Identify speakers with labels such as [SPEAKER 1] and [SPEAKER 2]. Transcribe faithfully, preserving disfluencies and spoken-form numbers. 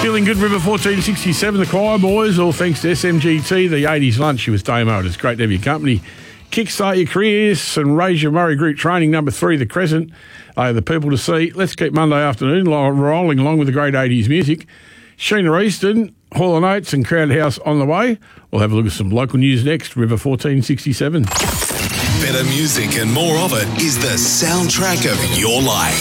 [SPEAKER 1] Feeling good, River fourteen sixty-seven, the choir boys, all thanks to S M G T, the eighties lunch with Damo. It's great to have your company. Kickstart your careers and raise your Murray Group training. Number three, The Crescent. They are the people to see. Let's keep Monday afternoon rolling along with the great eighties music. Sheena Easton, Hall and Oates and Crowd House on the way. We'll have a look at some local news next. River fourteen sixty-seven.
[SPEAKER 2] Better music and more of it is the soundtrack of your life.